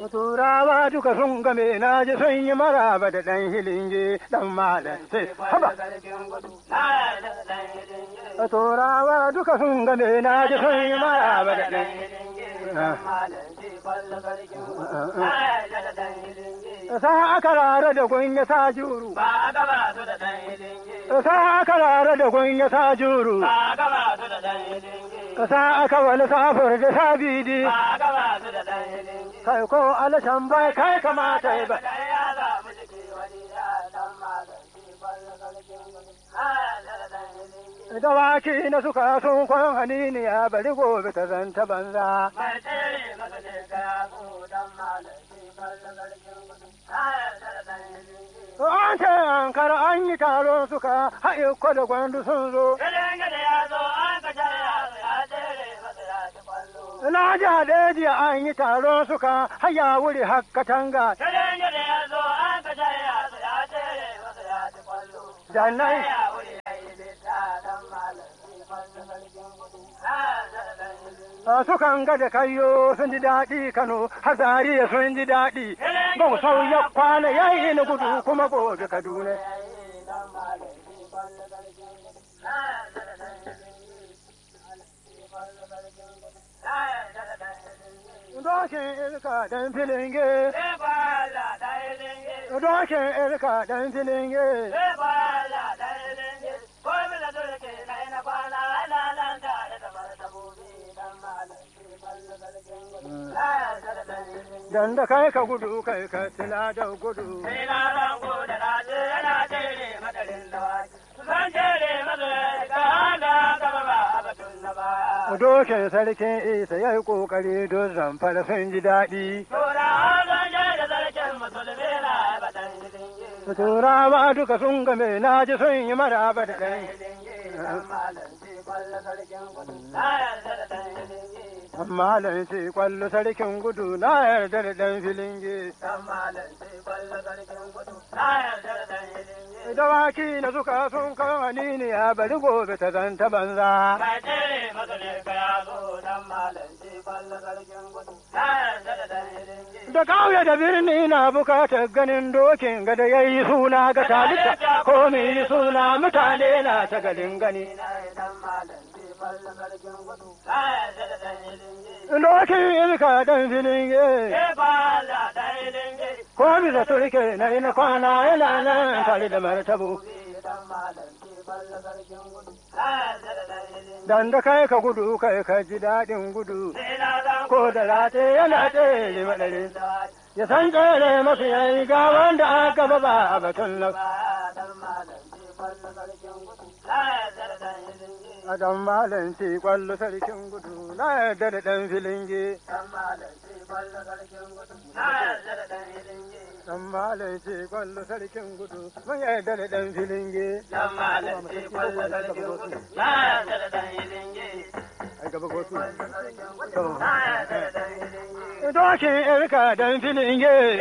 Turawa duka sun game na ji sun yi maraba da ɗan hilinge ɗan malam sai haba. Turawa duka sun game na ji sun yi maraba da ɗan sa aka rara da gunya sa juru. Sa aka rara da gunya sa juru. Sa aka wani safar da sabidi. Kai ko alashan bai kai kamata ba. Dawaki na suka sun kwan haniniya bari gobe ta zanta banza. An ce an kar an yi taron suka haɗe ko da gwandu sun zo. Na ji haɗe an yi taron suka haya wuri hakka tanga. Jannai. Sukan ga da kayo sun ji daɗi Kano, Hazariya sun ji daɗi. Bau sauya kwana yayi na gudu kuma gobe Kaduna. Dokin irka dan filinge. Dokin irka dan filinge. Dan da kai ka gudu kai ka tila da gudu. Dokin sarkin isa ya yi ƙoƙari don zamfara sun ji daɗi. Turawa duka sun game na ji sun yi maraba da ɗan. Malam ce kwallo sarkin gudu na yarda da ɗan filinge. Dawaki na suka sun kan haniniya bari gobe ta zanta banza. Da kauye da birni na bukatar ganin dokin gada ya yi suna ga talita ko mai suna mutane na ta galin gani. Dokin ilka dan filinge. Ko bisa turke na ina kwana yana nan tare da martabu. Dan da kai ka gudu kai ka ji daɗin gudu. Ko da rate yana tsere maɗare. Ya san tsere masu yayi ga wanda aka ba a batun nan. Adam malam ce kwallo sarkin gudu na yarda da ɗan filinge. Dan malam ce kwallo sarkin gudu mun yarda da ɗan filinge. Ai gaba gosu. Dokin irka dan filinge.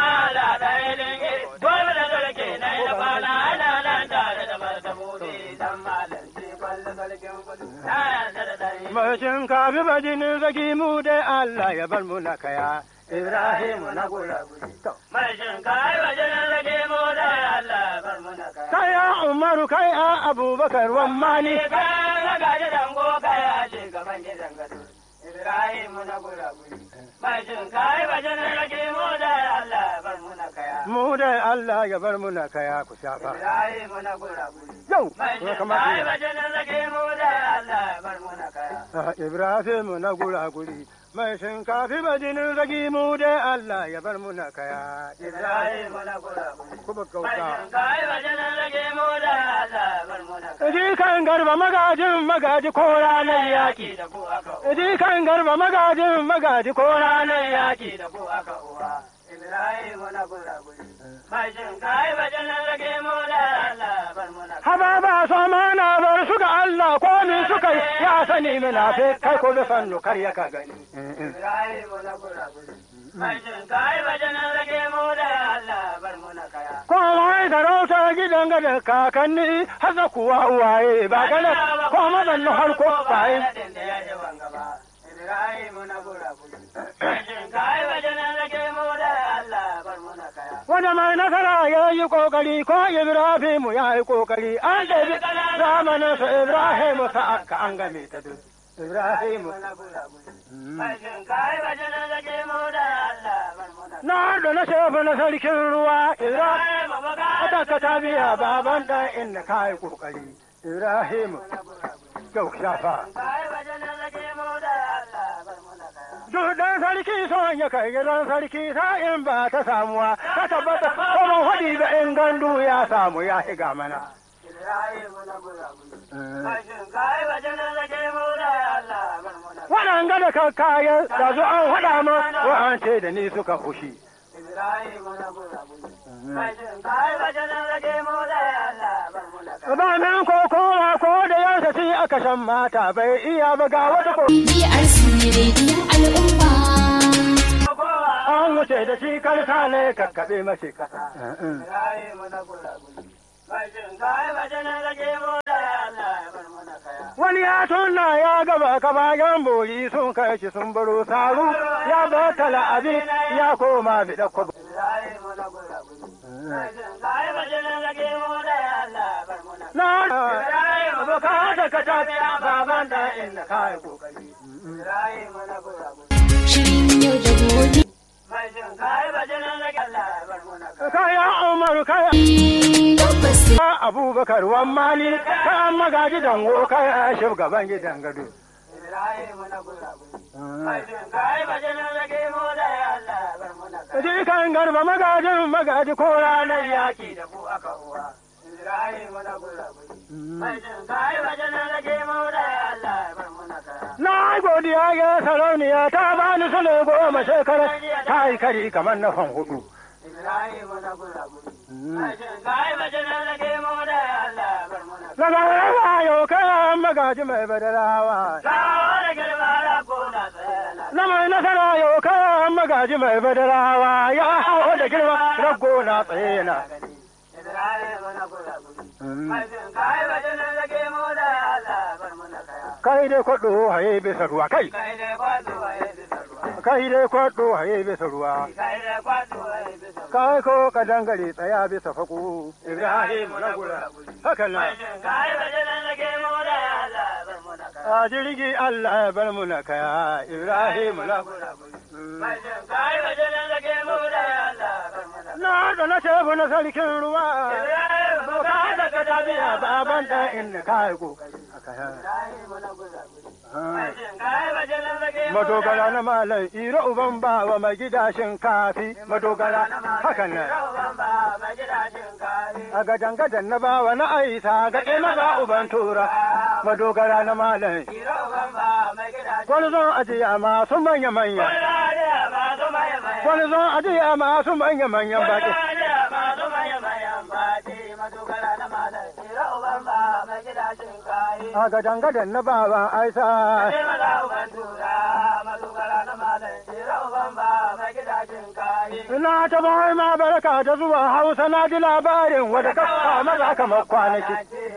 Dole da zarke na yi na kwana ana nan tare da martabobi dan malam ce kwallo sarkin gudu. Macin kafi bajinin zaki mu dai Allah ya bar mu na kaya. Ibrahimu na gura guri. Macin kafi bajinin zaki mu dai Allah ya bar mu na kaya. Kaya Umaru kaya Abubakar wammani. Kaya gaji dango kaya ce gaban gidan gado. Ibrahimu na gura guri. Macin kafi bajinin zaki mu dai Allah ya bar mu na kaya. Mu dai Allah ya bar mu na kaya ku shafa. Ibrahimu na gura guri. Yau, Ibrahimu na gura guri, mai shinkafi bajinin zagi mu dai Allah ya bar mu na kaya. Ibrahimu na gura guri, kuma kauta. Mai shinkafi bajinin zagi mu dai Allah ya bar mu na kaya. Idi kan garba magajin magaji ko ranar yaki da ku aka uwa. Idi kan garba magajin magaji ko ranar yaki da ku aka uwa. Ibrahimu na gura guri, mai shinkafi bajinin zagi mu dai Allah ya bar mu na kaya. Haba ba so mana bar su ga Allah ko min suka yi ya sani mina fe kai ko da sannu kar ya ka gani. Ibrahimu na gura guri, mai shinkafi bajinin zagi mu dai Allah ya bar mu na kaya. Komai da rauta gidan gadar kakanni haza kuwa uwaye ba gana ko mazan na harko baye. Ibrahimu na gura guri, mai shinkafi bajinin zagi mu da mai nasara ya yi kokari ko Ibrahimu ya yi kokari an ɗabi zamanin su Ibrahimu sa'aka an game ta duk. Ibrahimu. Na da na shefa na sarkin ruwa Ibrahimu ka ta biya baban da inda ka yi kokari Ibrahimu. Kyau shafa. Duk ɗan sarki son ya kai gidan sarki sa'in ba ta samuwa, ta tabbata kuma haɗi da in gandu ya samu ya shiga mana. Waɗanga da kakkaye da zu an haɗa ma wa'ance da ni suka fushi. Ba nan ko kowa ko da yansa shi aka shan mata bai iya ba ga wata ko. DRC rediyon al'umma. An wuce da shi karsa ne kakkaɓe mashi kasa. Wani ya tunna ya gaba kama yan bori sun kai shi sun baro saru ya ba abi ya koma bi ɗauko. Na abokan da ka tafi baban da inda ka yi kokari. Shirin yau da gobe. Kaya Umaru kaya Abubakar Wammani ka magaji dango kaya shugaban gidan gado. Jikan garba magaji ko ranar yaki da ku aka uwa. Na godiya ya sarauniya ta bani sule 10 shekara ta yi kari kamar na fan hudu. Daga yawa yau kayan magaji mai badarawa. Na mai nasara yau kayan magaji mai badarawa ya hau da girma rago na tsaye na. Kai dai kwaɗo haye bisa ruwa kai. Kai dai kwaɗo haye bisa ruwa. Kai ko ka dangare tsaya bisa faƙo. Ibrahim na gura. Haka na. A jirgi Allah ya bar mu na kaya. Ibrahim na gura. Na da na shefu na sarkin ruwa. Ka da ka tabiya baban da inda ka yi kokari. Madogara na malam iro uban ba wa mai gida shinkafi madogara hakan nan. A gadan gadan na bawa na aisa ga na ba uban tura madogara na malam. Gwarzon ajiya masu manya-manya. Gwarzon ajiya masu manya-manyan baki. A gadan gadan na bawa aisa. Ina ta bai ma barka da zuwa Hausa na ji labarin wadda ka kama za ka makwanaki.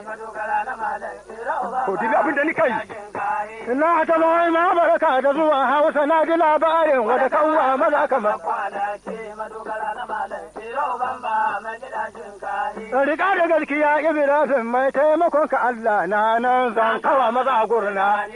Ko dibi abin da ni kai. Ina ta bai ma barka da zuwa Hausa na ji labarin wadda ka uwa maza ka makwanaki. Rika da gaskiya Ibrahim mai taimakon ka Allah na nan zan kawa maza gurna.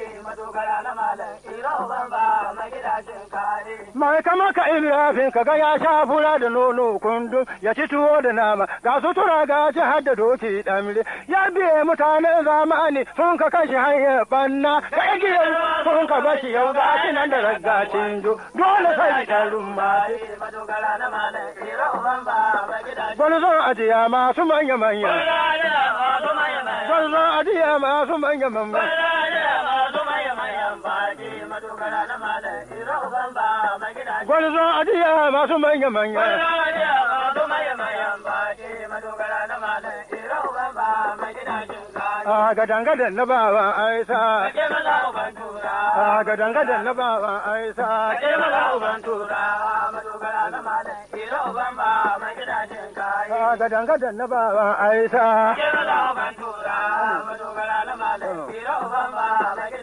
Mai kama ka Ibrahim ka ga ya sha fura da nono kundu ya ci tuwo da nama ga sutura ga ci har da doki ɗamire ya biye mutane zamani sun ka kashi hanyar banna ka igiyar sun ka bashi yau ga shi nan da raggacin jo dole sai da rumma. Gwarzon ajiya masu manya-manya. Gwarzon ajiya masu manya-manya. Gwarzon ajiya masu manya-manya. A gadan-gadan na bawa aisa. A gadan-gadan na bawa aisa. A gadan-gadan na bawa aisa.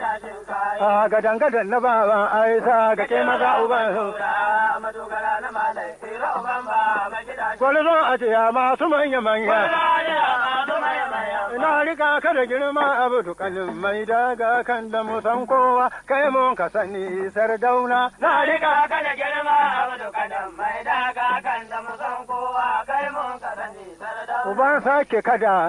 A gadan-gadan na bawa aisa ga ke maza uban. Gwarzon ajiya masu manya-manya. Ina rika ka da girma abu dukalin mai daga kan da musan kowa kai mun ka sani sardauna. Na rika ka da girma abu dukalin mai daga kan da musan kowa kai mun ka sani sardauna. Uban sake kada